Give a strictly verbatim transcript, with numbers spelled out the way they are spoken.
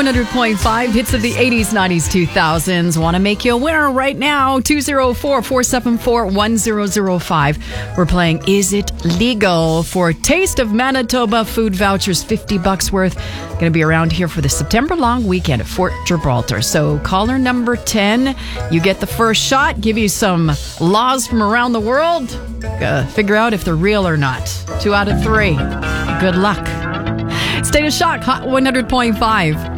one hundred point five, hits of the eighties, nineties, two thousands. Want to make you a winner right now. two oh four, four seven four, one oh oh five. We're playing Is It Legal for Taste of Manitoba food vouchers, fifty bucks worth. Going to be around here for the September long weekend at Fort Gibraltar. So caller number ten, you get the first shot. Give you some laws from around the world. Uh, figure out if they're real or not. Two out of three. Good luck. State of Shock, Hot one hundred point five.